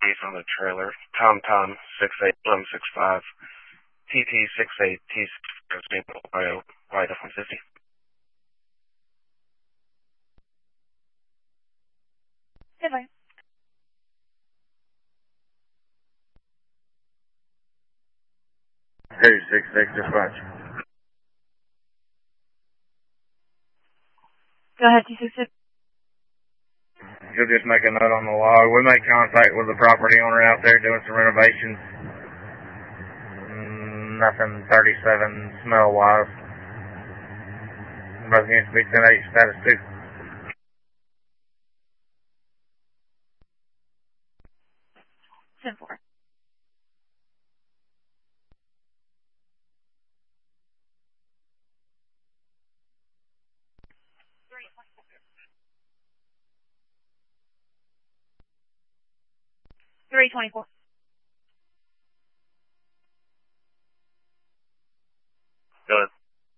on the trailer. TomTom 6865 TT 68 T Ohio Y-150. Goodbye. Hey, 66 dispatch. Go ahead, 266. You'll just make a note on the log. We made contact with the property owner out there doing some renovations. Nothing 37 smell-wise. Residence to be 10-8, status 2. Ten four. Three 24. Go ahead.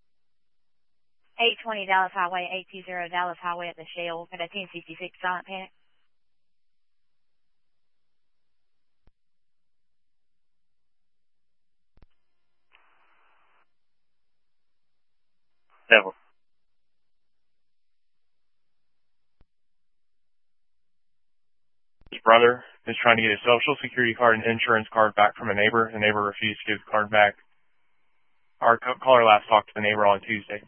820 Dallas Highway, 820 Dallas Highway at the Shell at a 1066 silent panic. Devil. His brother is trying to get his social security card and insurance card back from a neighbor. The neighbor refused to give the card back. Our caller last talked to the neighbor on Tuesday.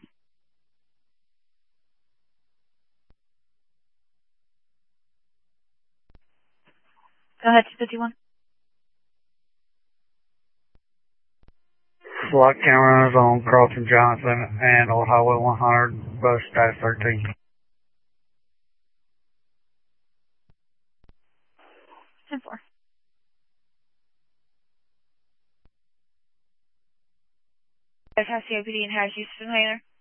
Go ahead, 251. SWAT cameras on Carlton Johnson and Old Highway 100, both status 13. Ten four. That's how COPD and Harris Houston Taylor.